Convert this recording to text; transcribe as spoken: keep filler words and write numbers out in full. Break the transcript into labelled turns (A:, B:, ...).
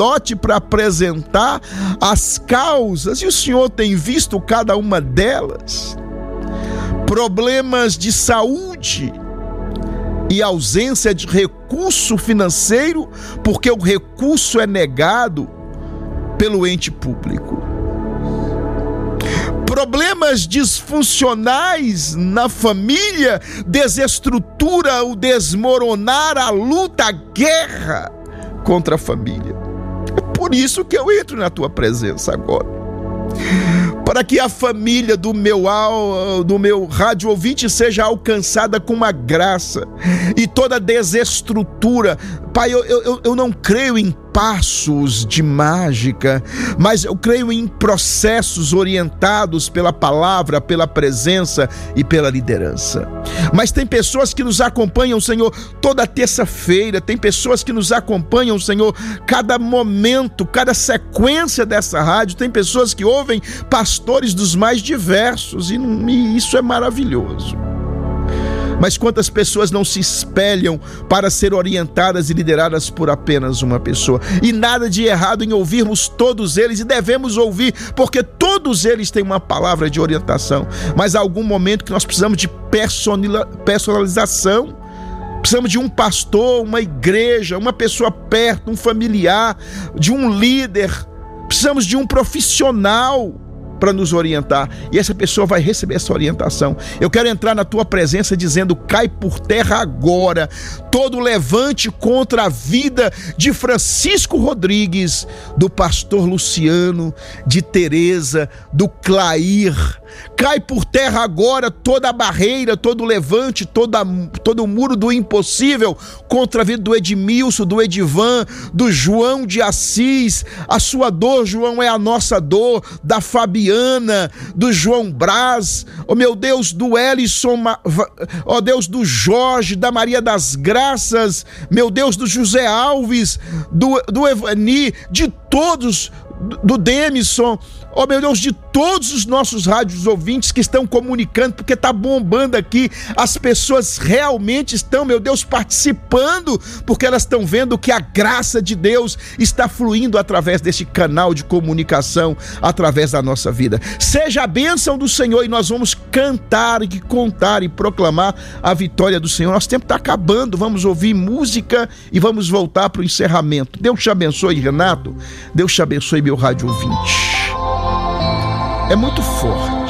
A: sacerdote para apresentar as causas, e o Senhor tem visto cada uma delas. Problemas de saúde e ausência de recurso financeiro, porque o recurso é negado pelo ente público. Problemas disfuncionais na família, desestrutura, o desmoronar, a luta, a guerra contra a família. É por isso que eu entro na tua presença agora, para que a família do meu, do meu rádio ouvinte seja alcançada com uma graça, e toda desestrutura. Pai, eu, eu, eu não creio em passos de mágica, mas eu creio em processos orientados pela palavra, pela presença e pela liderança. Mas tem pessoas que nos acompanham, Senhor, toda terça-feira, tem pessoas que nos acompanham, Senhor, cada momento, cada sequência dessa rádio, tem pessoas que ouvem pastores dos mais diversos, e, e isso é maravilhoso. Mas quantas pessoas não se espelham para ser orientadas e lideradas por apenas uma pessoa? E nada de errado em ouvirmos todos eles, e devemos ouvir, porque todos eles têm uma palavra de orientação. Mas há algum momento que nós precisamos de personalização. Precisamos de um pastor, uma igreja, uma pessoa perto, um familiar, de um líder. Precisamos de um profissional para nos orientar, e essa pessoa vai receber essa orientação. Eu quero entrar na tua presença dizendo: cai por terra agora todo levante contra a vida de Francisco Rodrigues, do pastor Luciano, de Tereza, do Clair. Cai por terra agora toda a barreira, todo o levante, toda, todo o muro do impossível contra a vida do Edmilson, do Edivan, do João de Assis. A sua dor, João, é a nossa dor. Da Fabiana, do João Braz, oh meu Deus, do Ellison, ó oh Deus, do Jorge, da Maria das Graças, meu Deus, do José Alves, do, do Evani, de todos, do Demison, oh meu Deus, de todos os nossos rádios ouvintes que estão comunicando, porque está bombando aqui. As pessoas realmente estão, meu Deus, participando, porque elas estão vendo que a graça de Deus está fluindo através desse canal de comunicação, através da nossa vida. Seja a bênção do Senhor, e nós vamos cantar e contar e proclamar a vitória do Senhor. Nosso tempo está acabando, vamos ouvir música e vamos voltar para o encerramento. Deus te abençoe, Renato. Deus te abençoe, meu rádio ouvinte. É muito forte.